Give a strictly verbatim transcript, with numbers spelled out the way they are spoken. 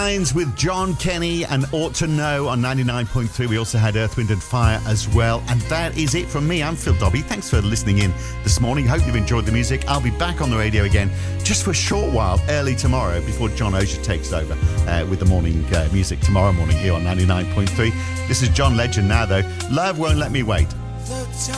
Lines with John Kenny and Ought to Know on ninety-nine point three. We also had Earth, Wind and Fire as well. And that is it from me. I'm Phil Dobbie. Thanks for listening in this morning. Hope you've enjoyed the music. I'll be back on the radio again just for a short while early tomorrow before John Ozier takes over uh, with the morning uh, music tomorrow morning here on ninety-nine point three. This is John Legend now, though. Love Won't Let Me Wait.